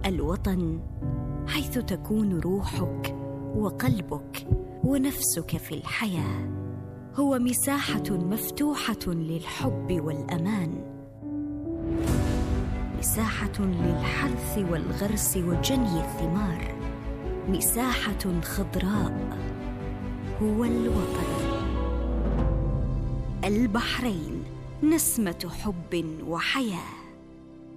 الوطن حيث تكون روحك وقلبك ونفسك في الحياة، هو مساحة مفتوحة للحب والأمان، مساحة للحرث والغرس وجني الثمار، مساحة خضراء، هو الوطن. البحرين، نسمة حب وحياة.